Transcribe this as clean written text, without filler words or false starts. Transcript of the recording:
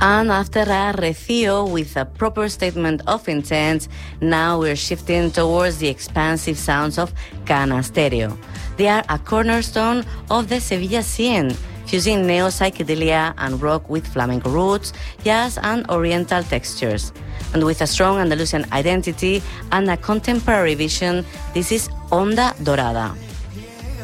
And after a Recio with a proper statement of intent, now we're shifting towards the expansive sounds of Cana Stereo. They are a cornerstone of the Sevilla scene, fusing neo-psychedelia and rock with flamenco roots, jazz and oriental textures. And with a strong Andalusian identity and a contemporary vision, this is Onda Dorada.